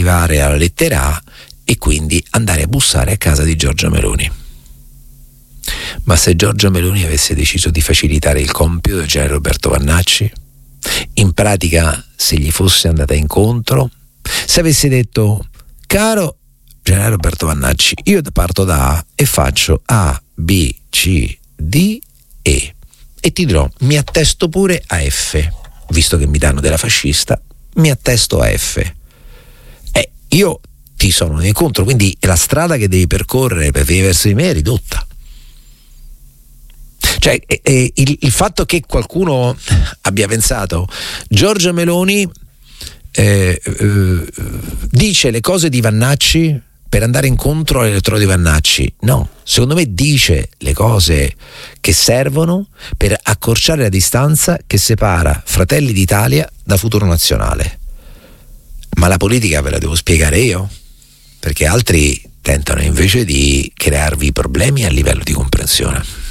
arrivare alla lettera A e quindi andare a bussare a casa di Giorgia Meloni. Ma se Giorgia Meloni avesse deciso di facilitare il compito del generale Roberto Vannacci, in pratica se gli fosse andata incontro, se avesse detto: caro generale Roberto Vannacci, io parto da A e faccio A, B, C, D, E e ti dirò, mi attesto pure a F, visto che mi danno della fascista, mi attesto a F. Io ti sono incontro, quindi la strada che devi percorrere per venire verso di me è ridotta. Cioè il fatto che qualcuno abbia pensato Giorgia Meloni dice le cose di Vannacci per andare incontro all'elettorato di Vannacci, no, secondo me dice le cose che servono per accorciare la distanza che separa Fratelli d'Italia da Futuro Nazionale. Ma la politica ve la devo spiegare io, perché altri tentano invece di crearvi problemi a livello di comprensione.